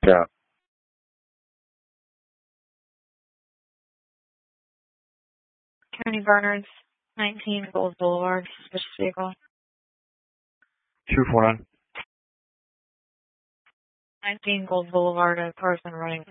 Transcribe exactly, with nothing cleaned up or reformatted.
Yeah. Tony Bernards, nineteen Gold Boulevard, suspicious vehicle. two four nine. nineteen Gold Boulevard, a car's been running